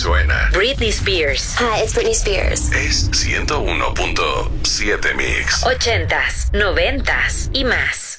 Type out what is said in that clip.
suena. Britney Spears. Hi, it's Britney Spears. Es 101.7 Mix. 80s, 90s y más.